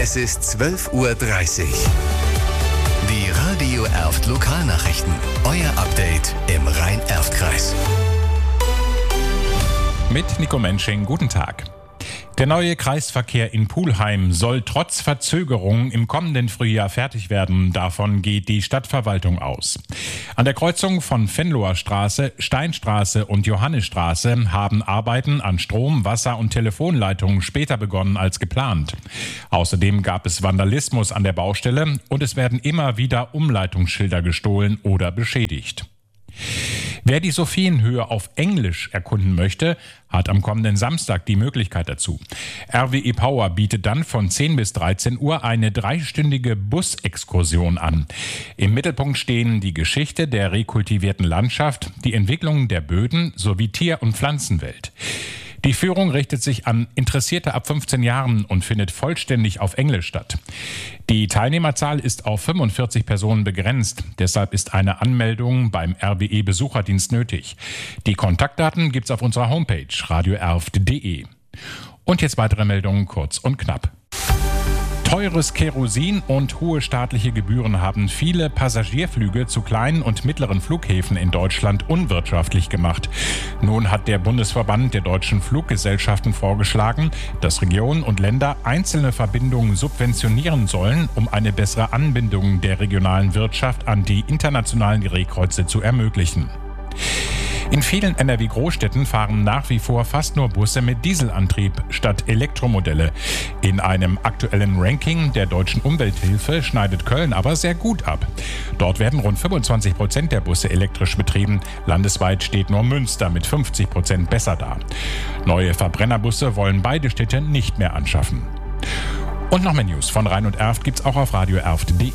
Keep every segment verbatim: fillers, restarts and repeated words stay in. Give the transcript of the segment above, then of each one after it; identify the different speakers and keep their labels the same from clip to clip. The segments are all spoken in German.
Speaker 1: Es ist zwölf Uhr dreißig. Die Radio Erft Lokalnachrichten. Euer Update im Rhein-Erft-Kreis.
Speaker 2: Mit Nico Mensching, guten Tag. Der neue Kreisverkehr in Pulheim soll trotz Verzögerung im kommenden Frühjahr fertig werden. Davon geht die Stadtverwaltung aus. An der Kreuzung von Venloer Straße, Steinstraße und Johannisstraße haben Arbeiten an Strom-, Wasser- und Telefonleitungen später begonnen als geplant. Außerdem gab es Vandalismus an der Baustelle und es werden immer wieder Umleitungsschilder gestohlen oder beschädigt. Wer die Sophienhöhe auf Englisch erkunden möchte, hat am kommenden Samstag die Möglichkeit dazu. R W E Power bietet dann von zehn bis dreizehn Uhr eine dreistündige Busexkursion an. Im Mittelpunkt stehen die Geschichte der rekultivierten Landschaft, die Entwicklung der Böden sowie Tier- und Pflanzenwelt. Die Führung richtet sich an Interessierte ab fünfzehn Jahren und findet vollständig auf Englisch statt. Die Teilnehmerzahl ist auf fünfundvierzig Personen begrenzt. Deshalb ist eine Anmeldung beim R W E-Besucherdienst nötig. Die Kontaktdaten gibt's auf unserer Homepage radio erft punkt de. Und jetzt weitere Meldungen kurz und knapp. Teures Kerosin und hohe staatliche Gebühren haben viele Passagierflüge zu kleinen und mittleren Flughäfen in Deutschland unwirtschaftlich gemacht. Nun hat der Bundesverband der deutschen Fluggesellschaften vorgeschlagen, dass Regionen und Länder einzelne Verbindungen subventionieren sollen, um eine bessere Anbindung der regionalen Wirtschaft an die internationalen Drehkreuze zu ermöglichen. In vielen N R W-Großstädten fahren nach wie vor fast nur Busse mit Dieselantrieb statt Elektromodelle. In einem aktuellen Ranking der Deutschen Umwelthilfe schneidet Köln aber sehr gut ab. Dort werden rund fünfundzwanzig Prozent der Busse elektrisch betrieben. Landesweit steht nur Münster mit fünfzig Prozent besser da. Neue Verbrennerbusse wollen beide Städte nicht mehr anschaffen. Und noch mehr News von Rhein und Erft gibt's auch auf radio erft punkt de.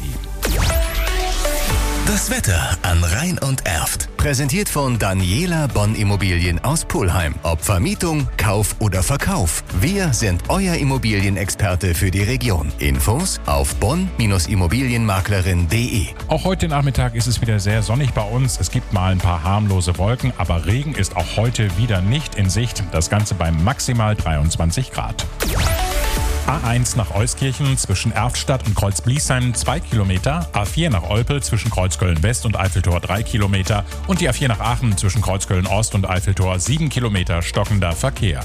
Speaker 1: Das Wetter an Rhein und Erft. Präsentiert von Daniela Bonn Immobilien aus Pulheim. Ob Vermietung, Kauf oder Verkauf. Wir sind euer Immobilienexperte für die Region. Infos auf bonn immobilienmaklerin punkt de.
Speaker 2: Auch heute Nachmittag ist es wieder sehr sonnig bei uns. Es gibt mal ein paar harmlose Wolken, aber Regen ist auch heute wieder nicht in Sicht. Das Ganze bei maximal dreiundzwanzig Grad. A eins nach Euskirchen zwischen Erftstadt und Kreuzbliesheim zwei Kilometer, A vier nach Olpe zwischen Kreuzköln West und Eiffeltor drei Kilometer und die A vier nach Aachen zwischen Kreuzköln Ost und Eiffeltor sieben Kilometer stockender Verkehr.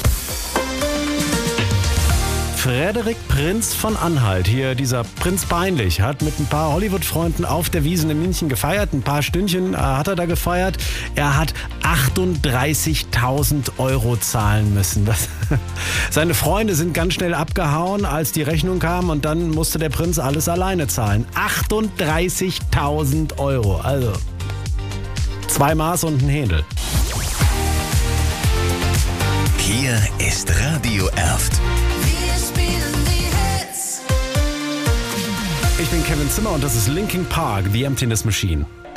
Speaker 3: Frederik Prinz von Anhalt, hier dieser Prinz Peinlich, hat mit ein paar Hollywood-Freunden auf der Wiesn in München gefeiert. Ein paar Stündchen äh, hat er da gefeiert. Er hat achtunddreißigtausend Euro zahlen müssen. Das, seine Freunde sind ganz schnell abgehauen, als die Rechnung kam, und dann musste der Prinz alles alleine zahlen. achtunddreißigtausend Euro, also zwei Maß und ein Händel.
Speaker 1: Hier ist Radio Erft.
Speaker 3: Ich bin Kevin Zimmer und das ist Linkin Park, The Emptiness Machine.